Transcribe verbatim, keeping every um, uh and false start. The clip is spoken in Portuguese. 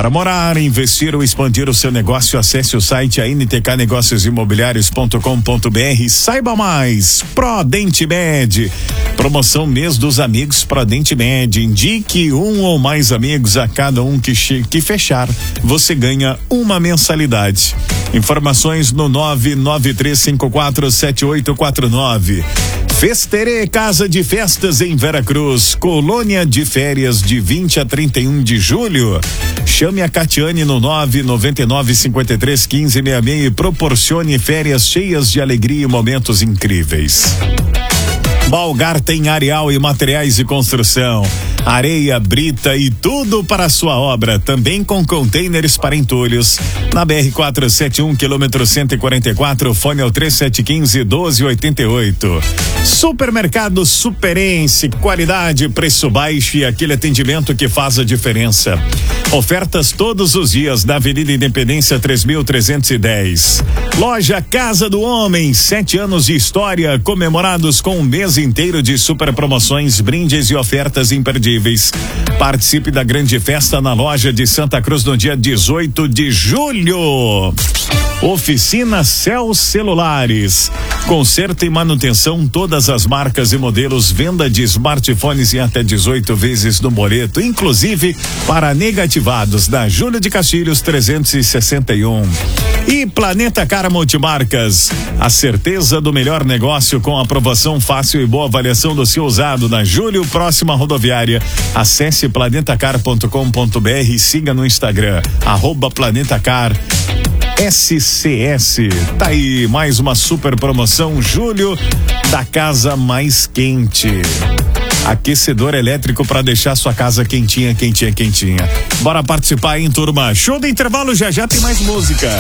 Para morar, investir ou expandir o seu negócio, acesse o site a n t k negócios imobiliários ponto com ponto b r. Saiba mais. ProDentimed. Promoção mês dos amigos ProDentimed. Indique um ou mais amigos, a cada um que, che- que fechar, você ganha uma mensalidade. Informações no nove nove três cinco quatro sete oito quatro nove. Festerê Casa de Festas em Veracruz, colônia de férias de vinte a trinta e um de julho. Chame a Catiane no nove nove nove cinco três um cinco seis seis e proporcione férias cheias de alegria e momentos incríveis. Balgar tem areal e materiais de construção, areia, brita e tudo para a sua obra, também com containers para entulhos. Na B R quatrocentos e setenta e um, quilômetro cento e quarenta e quatro, fone ao três sete um cinco, doze oitenta e oito. Supermercado Superense, qualidade, preço baixo e aquele atendimento que faz a diferença. Ofertas todos os dias na Avenida Independência três mil trezentos e dez. Loja Casa do Homem, sete anos de história comemorados com um mês inteiro de super promoções, brindes e ofertas imperdíveis. Participe da grande festa na loja de Santa Cruz no dia dezoito de julho. Oficina Cell Celulares. Conserto e manutenção, todas as marcas e modelos, venda de smartphones em até dezoito vezes no boleto, inclusive para negativados, da Júlio de Castilhos trezentos e sessenta e um. E Planeta Car Multimarcas. A certeza do melhor negócio com aprovação fácil e boa avaliação do seu usado na Júlio, próxima rodoviária. Acesse planeta car ponto com ponto b r e siga no Instagram, arroba Planeta Car S C S. Tá aí mais uma super promoção, Julho, da casa mais quente. Aquecedor elétrico para deixar sua casa quentinha, quentinha, quentinha. Bora participar, hein, turma? Show do intervalo, já já tem mais música.